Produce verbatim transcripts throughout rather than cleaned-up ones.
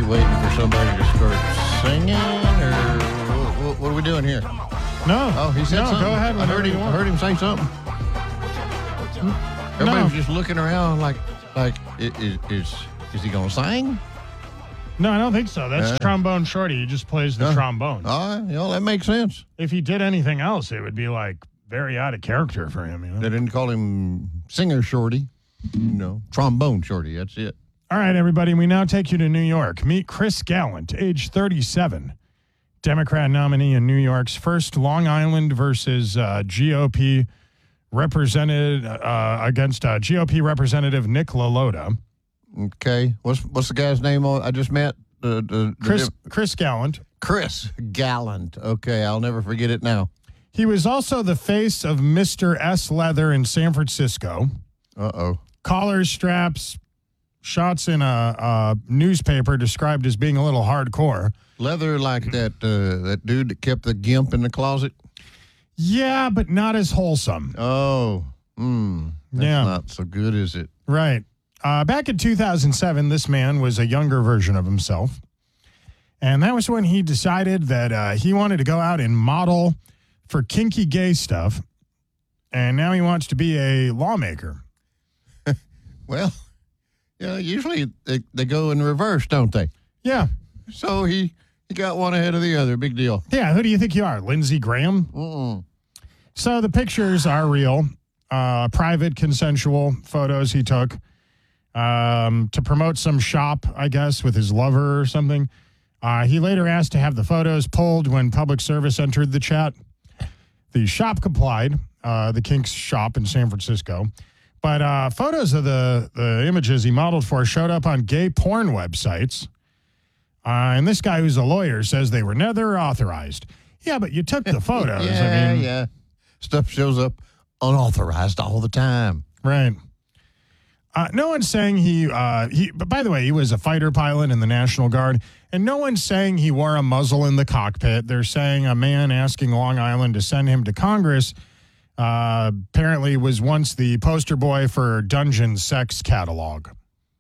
waiting for somebody to start singing, or what, what are we doing here? No. Oh, he said no, something. go ahead. I heard him. I heard him say something. Everybody No. was just looking around like, like, i- is is, is he going to sing? No, I don't think so. That's Uh, Trombone Shorty. He just plays the uh, trombone. Oh, you know, that makes sense. If he did anything else, it would be like very out of character for him. You know? They didn't call him Singer Shorty. No, Trombone Shorty. That's it. All right, everybody. We now take you to New York. Meet Chris Gallant, age thirty-seven, Democrat nominee in New York's first Long Island versus uh, G O P represented uh, against uh, G O P Representative Nick LaLota. Okay. What's what's the guy's name on, I just met? The, the, the Chris Chris Gallant. Chris Gallant. Okay, I'll never forget it now. He was also the face of Mister S. Leather in San Francisco. Uh-oh. Collar straps, shots in a, a newspaper described as being a little hardcore. Leather like that uh, that dude that kept the gimp in the closet? Yeah, but not as wholesome. Oh, mm, that's Yeah. not so good, is it? Right. Uh, back in two thousand seven, this man was a younger version of himself. And that was when he decided that uh, he wanted to go out and model for kinky gay stuff. And now he wants to be a lawmaker. Well, yeah, usually they, they go in reverse, don't they? Yeah. So he, he got one ahead of the other. Big deal. Yeah, who do you think you are? Lindsey Graham? Mm-mm. So the pictures are real, uh, private, consensual photos he took um, to promote some shop, I guess, with his lover or something. Uh, he later asked to have the photos pulled when public service entered the chat. The shop complied, uh, the Kinks shop in San Francisco. But uh, photos of the, the images he modeled for showed up on gay porn websites. Uh, and this guy who's a lawyer says they were never authorized. Yeah, but you took the photos. yeah, I mean, yeah. Stuff shows up unauthorized all the time. Right. Uh, no one's saying he, uh, he, but by the way, he was a fighter pilot in the National Guard, and no one's saying he wore a muzzle in the cockpit. They're saying a man asking Long Island to send him to Congress uh, apparently was once the poster boy for Dungeon Sex Catalog.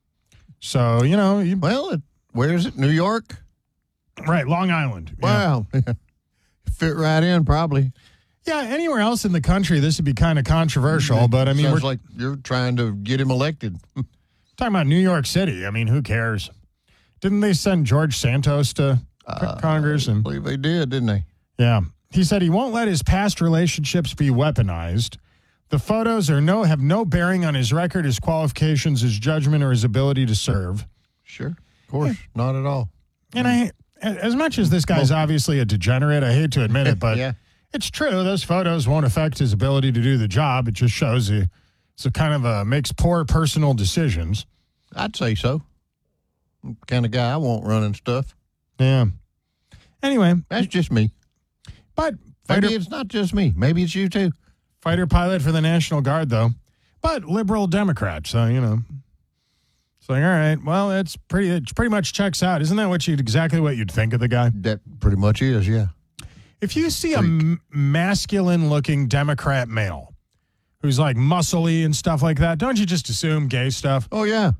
So, you know. You, Well, it, where is it? New York? right, Long Island. Yeah. Wow. Fit right in, probably. Yeah, anywhere else in the country, this would be kind of controversial, but I mean, Sounds we're like you're trying to get him elected. talking about New York City. I mean, who cares? Didn't they send George Santos to Uh, Congress? I And believe they did, didn't they? yeah, he said he won't let his past relationships be weaponized. The photos are no have no bearing on his record, his qualifications, his judgment, or his ability to serve. Sure. Of course. Not at all. And I, as much as this guy's obviously a degenerate, I hate to admit it, but Yeah. it's true. Those photos won't affect his ability to do the job. It just shows he, it's a kind of a makes poor personal decisions. I'd say so. I'm the kind of guy I won't run and stuff. Yeah. Anyway, That's just me. but Maybe fighter, it's not just me. Maybe it's you too. fighter pilot for the National Guard, though, but liberal Democrat. So, you know, it's like, all right, well, it's pretty, it pretty much checks out. Isn't that what you exactly what you'd think of the guy? That pretty much is, yeah. If you see a m- masculine looking Democrat male who's like muscly and stuff like that, don't you just assume gay stuff? Oh, yeah.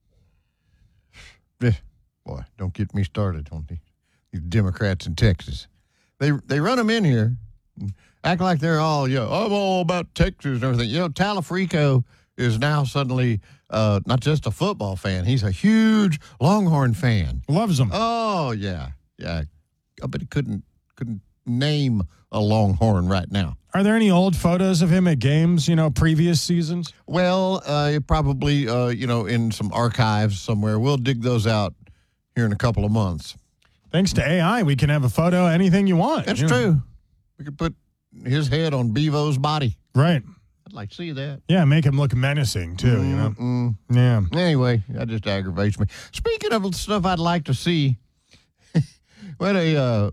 Eh, Boy, don't get me started on the, these Democrats in Texas. They they run them in here, act like they're all, you know, I'm all about Texas and everything. You know, Talafrico is now suddenly uh, not just a football fan. He's a huge Longhorn fan. Loves them. Oh, yeah. Yeah. I bet he couldn't couldn't name a Longhorn right now. Are there any old photos of him at games, you know, previous seasons? Well, uh, probably, uh, you know, in some archives somewhere. We'll dig those out here in a couple of months. Thanks to A I, we can have a photo, anything you want. That's you know. true. We could put his head on Bevo's body. Right. I'd like to see that. Yeah, make him look menacing, too, you know. Mm-mm. Yeah. Anyway, that just aggravates me. Speaking of stuff I'd like to see, what a uh,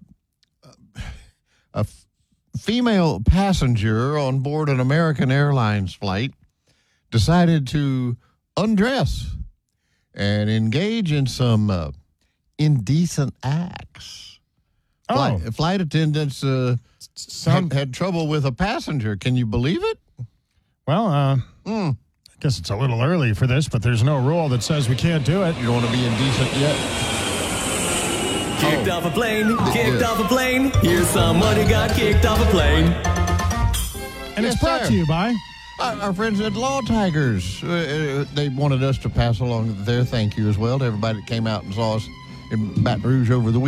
a f- female passenger on board an American Airlines flight decided to undress and engage in some uh, indecent acts. Oh, Flight, flight attendants uh, some, had, had trouble with a passenger. Can you believe it? well, uh, Mm. I guess it's a little early for this, but there's no rule that says we can't do it. You don't want to be indecent yet? Kicked Oh. off a plane, kicked Good. off a plane. Here's someone who got kicked off a plane. And Yes, it's brought sir. to you by. Our, our friends at Law Tigers, uh, uh, they wanted us to pass along their thank you as well to everybody that came out and saw us in Baton Rouge over the weekend.